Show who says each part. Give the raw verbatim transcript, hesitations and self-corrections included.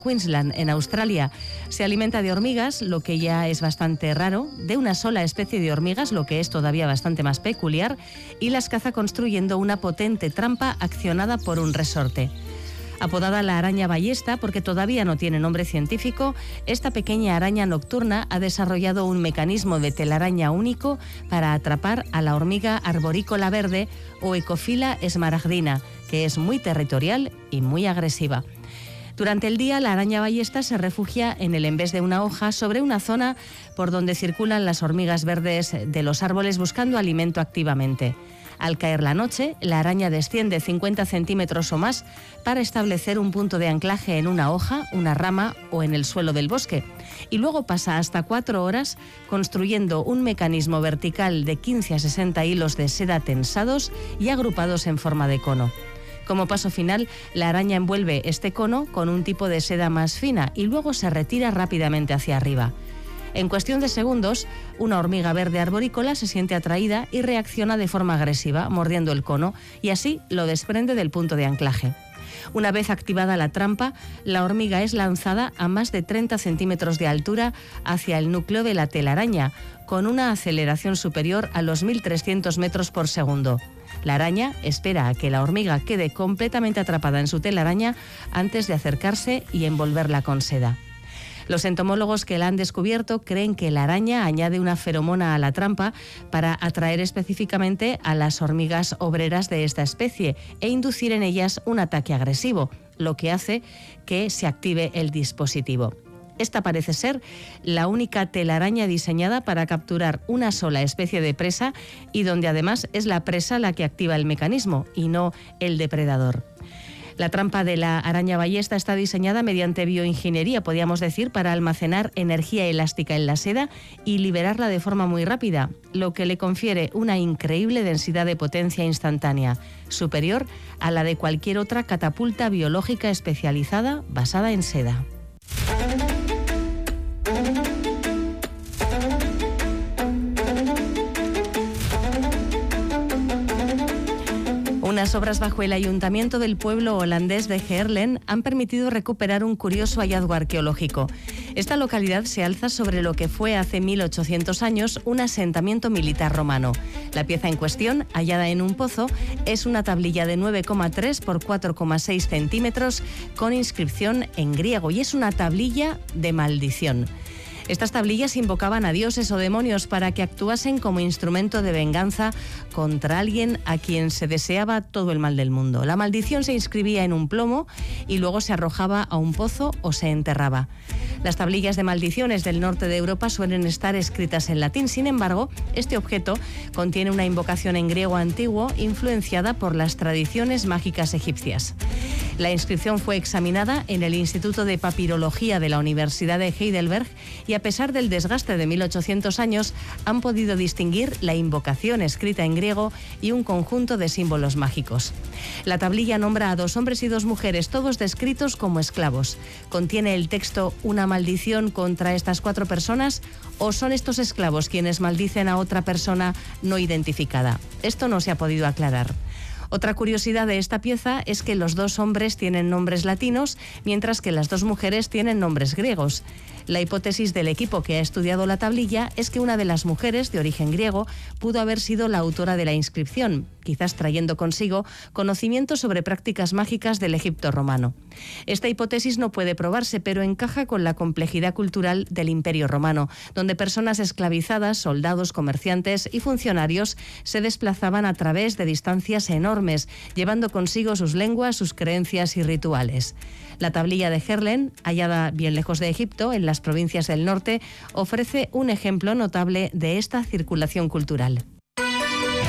Speaker 1: Queensland, en Australia. Se alimenta de hormigas, lo que ya es bastante raro, de una sola especie de hormigas, lo que es todavía bastante más peculiar, y las caza construyendo una potente trampa accionada por un resorte. Apodada la araña ballesta porque todavía no tiene nombre científico, esta pequeña araña nocturna ha desarrollado un mecanismo de telaraña único para atrapar a la hormiga arborícola verde o Ecophylla smaragdina, que es muy territorial y muy agresiva. Durante el día, la araña ballesta se refugia en el envés de una hoja sobre una zona por donde circulan las hormigas verdes de los árboles buscando alimento activamente. Al caer la noche, la araña desciende cincuenta centímetros o más para establecer un punto de anclaje en una hoja, una rama o en el suelo del bosque. Y luego pasa hasta cuatro horas construyendo un mecanismo vertical de quince a sesenta hilos de seda tensados y agrupados en forma de cono. Como paso final, la araña envuelve este cono con un tipo de seda más fina y luego se retira rápidamente hacia arriba. En cuestión de segundos, una hormiga verde arborícola se siente atraída y reacciona de forma agresiva, mordiendo el cono, y así lo desprende del punto de anclaje. Una vez activada la trampa, la hormiga es lanzada a más de treinta centímetros de altura hacia el núcleo de la telaraña, con una aceleración superior a los mil trescientos metros por segundo. La araña espera a que la hormiga quede completamente atrapada en su telaraña antes de acercarse y envolverla con seda. Los entomólogos que la han descubierto creen que la araña añade una feromona a la trampa para atraer específicamente a las hormigas obreras de esta especie e inducir en ellas un ataque agresivo, lo que hace que se active el dispositivo. Esta parece ser la única telaraña diseñada para capturar una sola especie de presa y donde además es la presa la que activa el mecanismo y no el depredador. La trampa de la araña ballesta está diseñada mediante bioingeniería, podríamos decir, para almacenar energía elástica en la seda y liberarla de forma muy rápida, lo que le confiere una increíble densidad de potencia instantánea, superior a la de cualquier otra catapulta biológica especializada basada en seda. Unas obras bajo el ayuntamiento del pueblo holandés de Heerlen han permitido recuperar un curioso hallazgo arqueológico. Esta localidad se alza sobre lo que fue hace mil ochocientos años un asentamiento militar romano. La pieza en cuestión, hallada en un pozo, es una tablilla de nueve coma tres por cuatro coma seis centímetros con inscripción en griego y es una tablilla de maldición. Estas tablillas invocaban a dioses o demonios para que actuasen como instrumento de venganza contra alguien a quien se deseaba todo el mal del mundo. La maldición se inscribía en un plomo y luego se arrojaba a un pozo o se enterraba. Las tablillas de maldiciones del norte de Europa suelen estar escritas en latín. Sin embargo, este objeto contiene una invocación en griego antiguo influenciada por las tradiciones mágicas egipcias. La inscripción fue examinada en el Instituto de Papirología de la Universidad de Heidelberg y a pesar del desgaste de mil ochocientos años han podido distinguir la invocación escrita en griego y un conjunto de símbolos mágicos. La tablilla nombra a dos hombres y dos mujeres, todos descritos como esclavos. ¿Contiene el texto una maldición contra estas cuatro personas o son estos esclavos quienes maldicen a otra persona no identificada? Esto no se ha podido aclarar. Otra curiosidad de esta pieza es que los dos hombres tienen nombres latinos, mientras que las dos mujeres tienen nombres griegos. La hipótesis del equipo que ha estudiado la tablilla es que una de las mujeres, de origen griego, pudo haber sido la autora de la inscripción, quizás trayendo consigo conocimientos sobre prácticas mágicas del Egipto romano. Esta hipótesis no puede probarse, pero encaja con la complejidad cultural del Imperio Romano, donde personas esclavizadas, soldados, comerciantes y funcionarios se desplazaban a través de distancias enormes, llevando consigo sus lenguas, sus creencias y rituales. La tablilla de Heerlen, hallada bien lejos de Egipto, en las provincias del norte, ofrece un ejemplo notable de esta circulación cultural.